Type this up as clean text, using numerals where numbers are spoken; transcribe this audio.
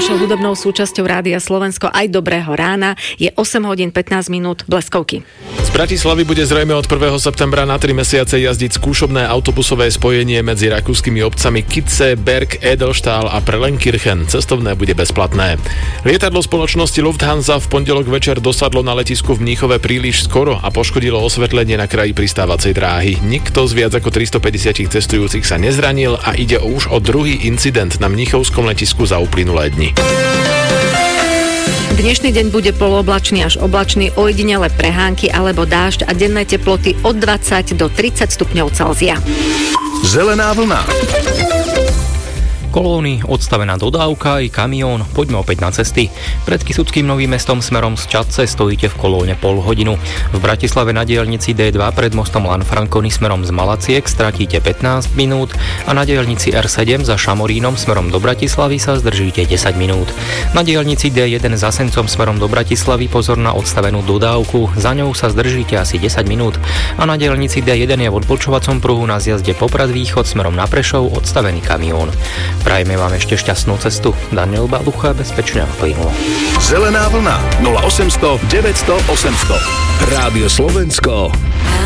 našou hudobnou súčasťou Rádia Slovensko aj Dobrého rána. Je 8 hodín 15 minút bleskovky. Z Bratislavy bude zrejme od 1. septembra na 3 mesiace jazdiť skúšobné autobusové spojenie medzi rakúskymi obcami Kitze, Berg, Edelstahl a Prellenkirchen. Cestovné bude bezplatné. Lietadlo spoločnosti Lufthansa v pondelok večer dosadlo na letisku v Mníchove príliš skoro a poškodilo osvetlenie na kraji pristávacej dráhy. Nikto z viac ako 350 cestujúcich sa nezranil a ide už o druhý incident na mníchovskom letisku za uplynulé dni. Dnešný deň bude polooblačný až oblačný, ojedinele prehánky alebo dážď a denné teploty od 20 do 30 stupňov Celzia. Zelená vlna. Kolóny, odstavená dodávka i kamión, poďme opäť na cesty. Pred Kysuckým Novým Mestom smerom z Čadce stojíte v kolóne pol hodinu. V Bratislave na diaľnici D2 pred mostom Lanfranconi smerom z Malaciek stratíte 15 minút a na diaľnici R7 za Šamorínom smerom do Bratislavy sa zdržíte 10 minút. Na diaľnici D1 za Sencom smerom do Bratislavy pozor na odstavenú dodávku, za ňou sa zdržíte asi 10 minút a na diaľnici D1 je v odbočovacom pruhu na zjazde Poprad Východ smerom na Prešov odstavený kamión. Prajme vám ešte šťastnú cestu. Daniel Balucha, bezpečne a plynulo. Zelená vlna 0800 900 800. Rádio Slovensko.